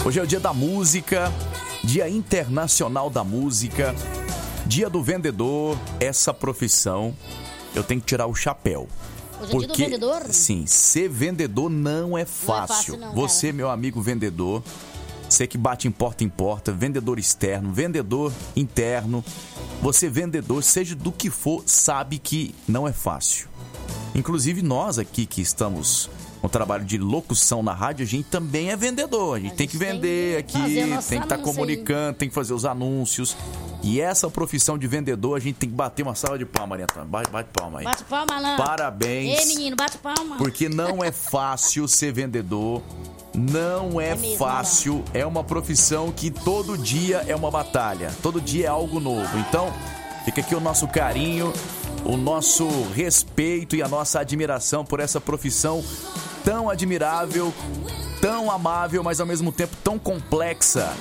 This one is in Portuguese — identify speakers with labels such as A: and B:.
A: Hoje é o dia da música, Dia Internacional da Música, Dia do Vendedor. Essa profissão eu tenho que tirar o chapéu.
B: Hoje é dia do vendedor?
A: Sim, ser vendedor não é fácil.
B: Não,
A: você, meu amigo vendedor, você que bate em porta, vendedor externo, vendedor interno, você vendedor, seja do que for, sabe que não é fácil. Inclusive nós aqui que estamos no trabalho de locução na rádio, a gente também é vendedor. A gente tem que vender aqui, tem que estar comunicando, tem que fazer os anúncios. E essa profissão de vendedor, a gente tem que bater uma salva de palma, Maria Antônia. Bate palma aí.
B: Bate palma, Alan.
A: Parabéns.
B: Ei, menino, bate palma.
A: Porque não é fácil ser vendedor. Não é fácil. É uma profissão que todo dia é uma batalha. Todo dia é algo novo. Então, fica aqui o nosso carinho, o nosso respeito e a nossa admiração por essa profissão tão admirável, tão amável, mas ao mesmo tempo tão complexa.